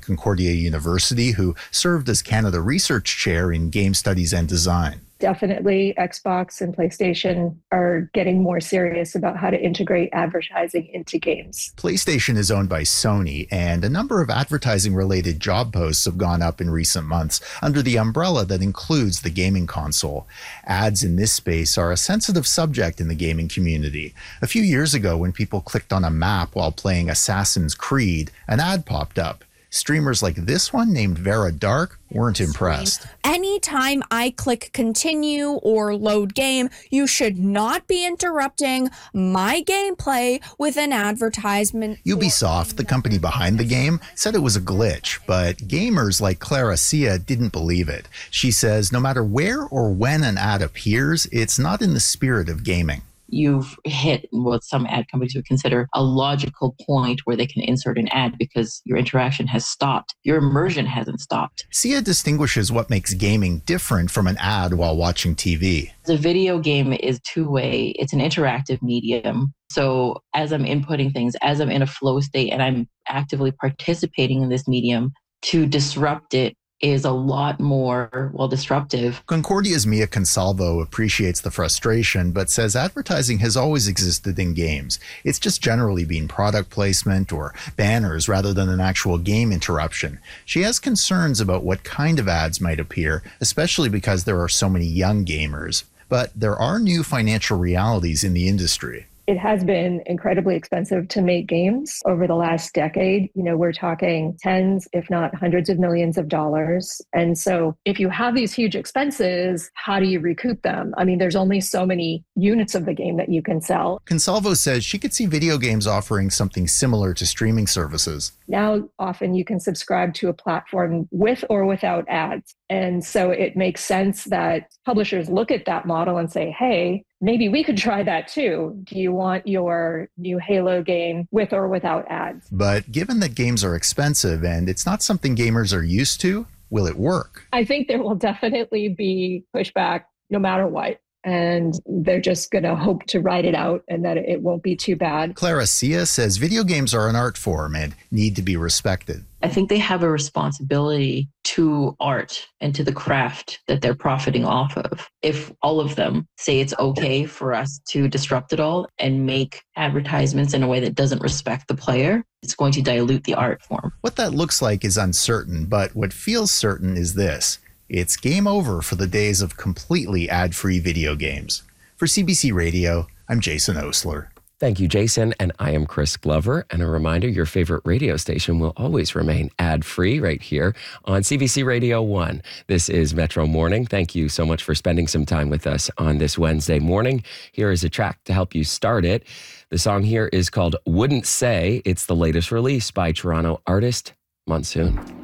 at Concordia University, who served as Canada Research Chair in Game Studies and Design. Definitely Xbox and PlayStation are getting more serious about how to integrate advertising into games. PlayStation is owned by Sony, and a number of advertising-related job posts have gone up in recent months under the umbrella that includes the gaming console. Ads in this space are a sensitive subject in the gaming community. A few years ago, when people clicked on a map while playing Assassin's Creed, an ad popped up. Streamers like this one, named Vera Dark, weren't impressed. Anytime I click continue or load game, you should not be interrupting my gameplay with an advertisement. Ubisoft, the company behind the game, said it was a glitch, but gamers like Clara Cia didn't believe it. She says no matter where or when an ad appears, it's not in the spirit of gaming. You've hit what some ad companies would consider a logical point where they can insert an ad because your interaction has stopped. Your immersion hasn't stopped. Cia distinguishes what makes gaming different from an ad while watching TV. The video game is two-way. It's an interactive medium. So as I'm inputting things, as I'm in a flow state and I'm actively participating in this medium, to disrupt it is a lot more, disruptive. Concordia's Mia Consalvo appreciates the frustration, but says advertising has always existed in games. It's just generally been product placement or banners rather than an actual game interruption. She has concerns about what kind of ads might appear, especially because there are so many young gamers. But there are new financial realities in the industry. It has been incredibly expensive to make games over the last decade. We're talking tens, if not hundreds of millions of dollars. And so if you have these huge expenses, how do you recoup them? I mean, there's only so many units of the game that you can sell. Consalvo says she could see video games offering something similar to streaming services. Now, often you can subscribe to a platform with or without ads. And so it makes sense that publishers look at that model and say, hey, maybe we could try that too. Do you want your new Halo game with or without ads? But given that games are expensive and it's not something gamers are used to, will it work? I think there will definitely be pushback no matter what. And they're just going to hope to ride it out and that it won't be too bad. Clara Cia says video games are an art form and need to be respected. I think they have a responsibility to art and to the craft that they're profiting off of. If all of them say it's okay for us to disrupt it all and make advertisements in a way that doesn't respect the player, it's going to dilute the art form. What that looks like is uncertain, but what feels certain is this. It's game over for the days of completely ad-free video games. For CBC Radio, I'm Jason Osler. Thank you, Jason. And I am Chris Glover. And a reminder, your favorite radio station will always remain ad-free right here on CBC Radio 1. This is Metro Morning. Thank you so much for spending some time with us on this Wednesday morning. Here is a track to help you start it. The song here is called Wouldn't Say. It's the latest release by Toronto artist Monsoon.